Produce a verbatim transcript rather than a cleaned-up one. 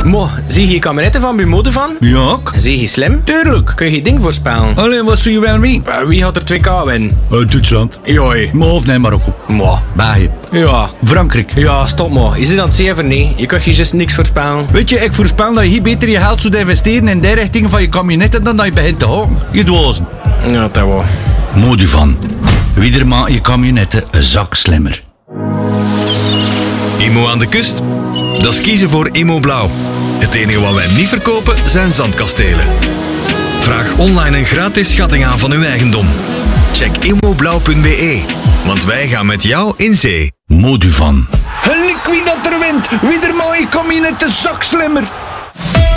Mo, zie je kameretten van Bumodo van? Ja, ook. Zie je slim? Tuurlijk. Kun je je ding voorspellen? Alleen, wat zie je wel mee? Uh, wie had er twee K winnen? Uh, Duitsland. Joi. Maar of nee, Marokko. Mo. België. Ja. Frankrijk. Ja, stop mo. Je zit aan het zeven niet. Je kunt je juist niks voorspellen. Weet je, ik voorspel dat je hier beter je geld zou investeren in de richting van je camionetten dan dat je begint te houden. Je dwazen. Ja, dat wel. Moduvan. Wieder maakt je camionetten een zak slimmer. Immo aan de kust? Dat is kiezen voor Immo Blauw. Het enige wat wij niet verkopen zijn zandkastelen. Vraag online een gratis schatting aan van uw eigendom. Check immoblauw punt be, want wij gaan met jou in zee. Moduvan. Gelijk wie dat er wint, wieder maakt je camionetten een zak slimmer.